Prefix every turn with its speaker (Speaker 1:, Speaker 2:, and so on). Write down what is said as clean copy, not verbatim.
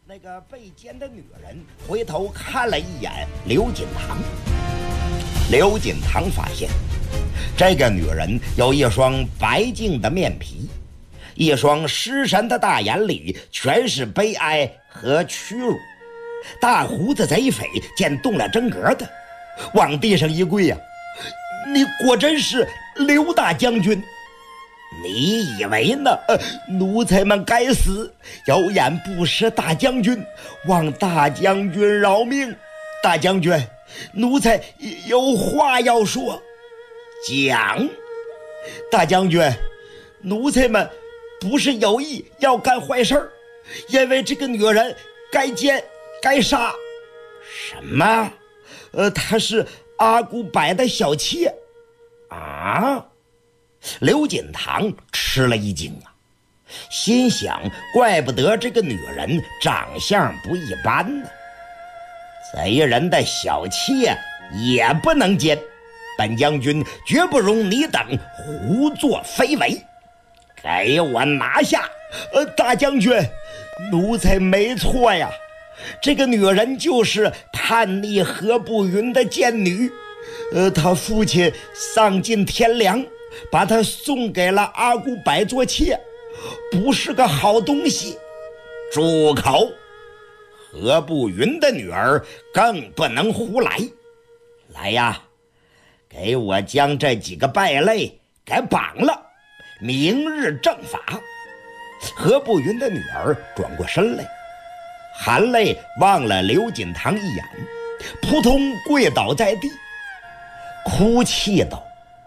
Speaker 1: 那个被奸的女人回头看了一眼刘锦堂，刘锦堂发现这个女人有一双白净的面皮，一双失神的大眼里全是悲哀和屈辱。大胡子贼匪见动了真格的，往地上一跪呀，你果真是刘大将军？你以为呢？奴才们该死，有眼不识大将军，望大将军饶命！大将军，奴才有话要说。讲。大将军，奴才们不是有意要干坏事，因为这个女人该奸该杀。什么？她是阿古柏的小妾啊？刘锦堂吃了一惊啊，心想怪不得这个女人长相不一般呢。贼人的小妾也不能奸，本将军绝不容你等胡作非为，给我拿下！大将军，奴才没错呀，这个女人就是叛逆何不云的贱女，她父亲丧尽天良，把她送给了阿古柏做妾，不是个好东西。住口！何不云的女儿更不能胡来。来呀，给我将这几个败类给绑了，明日正法。何不云的女儿转过身来，含泪望了刘锦堂一眼，扑通跪倒在地，哭泣道：